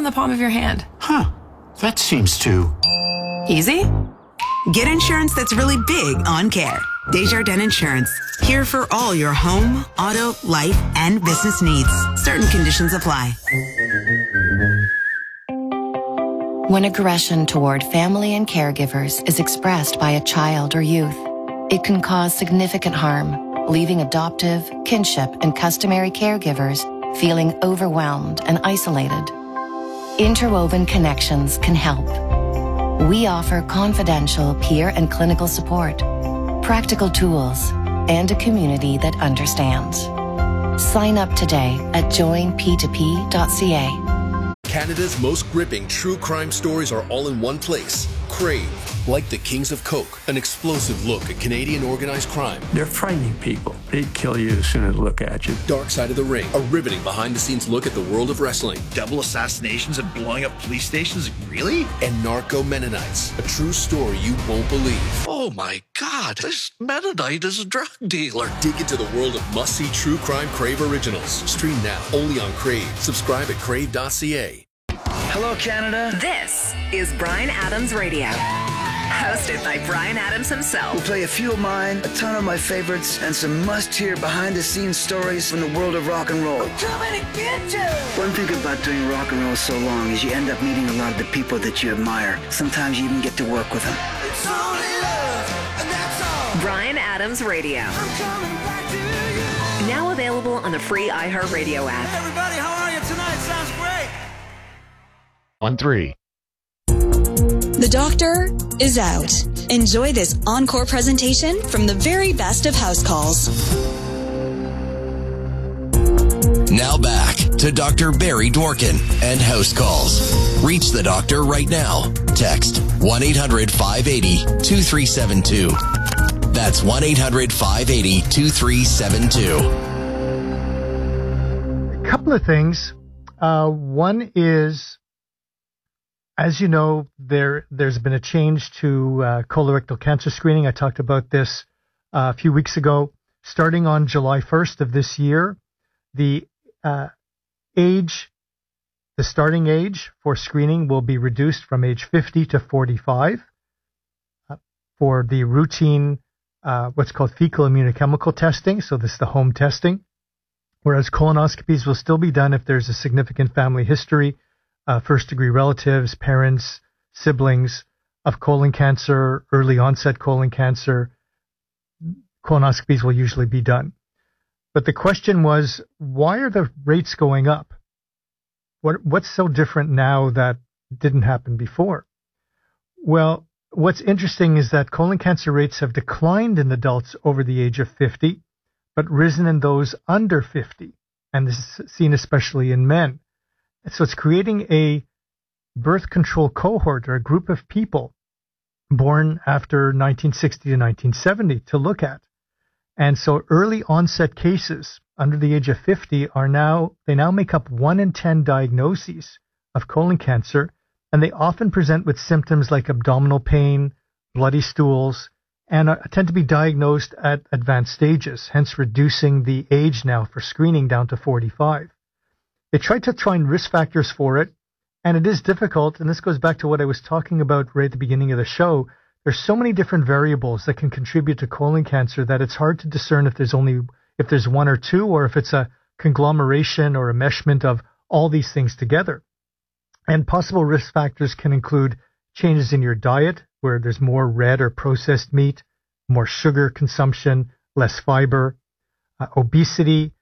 in the palm of your hand. Huh. That seems too easy. Get insurance that's really big on care. Desjardins Insurance. Here for all your home, auto, life, and business needs. Certain conditions apply. When aggression toward family and caregivers is expressed by a child or youth, it can cause significant harm, leaving adoptive, kinship, and customary caregivers feeling overwhelmed and isolated. Interwoven Connections can help. We offer confidential peer and clinical support, practical tools, and a community that understands. Sign up today at joinp2p.ca. Canada's most gripping true crime stories are all in one place. Crave. Like the Kings of Coke, an explosive look at Canadian organized crime. They're frightening people. They'd kill you as soon as they look at you. Dark Side of the Ring, a riveting behind-the-scenes look at the world of wrestling. Double assassinations and blowing up police stations? Really? And Narco Mennonites, a true story you won't believe. Oh my God, this Mennonite is a drug dealer. Dig into the world of must-see true crime Crave originals. Stream now, only on Crave. Subscribe at crave.ca. Hello, Canada. This is Bryan Adams Radio. Hosted by Bryan Adams himself. We'll play a few of mine, a ton of my favorites, and some must-hear behind-the-scenes stories from the world of rock and roll. We're coming to get you! One thing about doing rock and roll so long is you end up meeting a lot of the people that you admire. Sometimes you even get to work with them. It's only love, and that's all. Bryan Adams Radio. I'm coming back to you. Now available on the free iHeartRadio app. Hey everybody, how are you tonight? Sounds great. 1-3. The doctor is out. Enjoy this encore presentation from the very best of house calls. Now back to Dr. Barry Dworkin and House Calls. Reach the doctor right now. Text 1-800-580-2372. That's 1-800-580-2372. A couple of things. One is, as you know, there's been a change to colorectal cancer screening. I talked about this a few weeks ago. Starting on July 1st of this year, the starting age for screening will be reduced from age 50 to 45 for the routine, what's called fecal immunochemical testing. So this is the home testing. Whereas colonoscopies will still be done if there's a significant family history, first-degree relatives, parents, siblings of colon cancer, early onset colon cancer. Colonoscopies will usually be done. But the question was, why are the rates going up? What's so different now that didn't happen before? Well, what's interesting is that colon cancer rates have declined in adults over the age of 50, but risen in those under 50. And this is seen especially in men. So it's creating a birth control cohort, or a group of people born after 1960 to 1970 to look at. And so early onset cases under the age of 50 now make up 1 in 10 diagnoses of colon cancer, and they often present with symptoms like abdominal pain, bloody stools, and tend to be diagnosed at advanced stages, hence reducing the age now for screening down to 45. They tried to find risk factors for it, and it is difficult, and this goes back to what I was talking about right at the beginning of the show. There's so many different variables that can contribute to colon cancer that it's hard to discern if there's one or two, or if it's a conglomeration or a meshment of all these things together. And possible risk factors can include changes in your diet, where there's more red or processed meat, more sugar consumption, less fiber, obesity,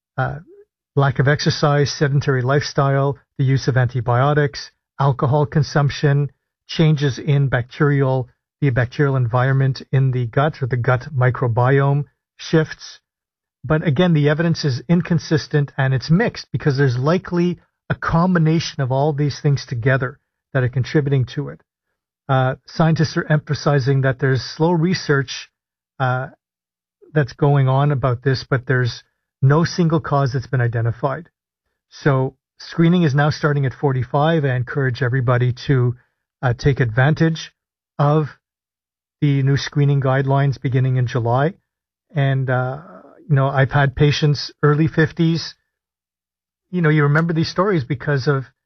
lack of exercise, sedentary lifestyle, the use of antibiotics, alcohol consumption, changes in the bacterial environment in the gut, or the gut microbiome shifts. But again, the evidence is inconsistent and it's mixed, because there's likely a combination of all these things together that are contributing to it. Scientists are emphasizing that there's slow research that's going on about this, but there's no single cause that's been identified. So screening is now starting at 45. I encourage everybody to take advantage of the new screening guidelines beginning in July. And, I've had patients early 50s. You remember these stories because of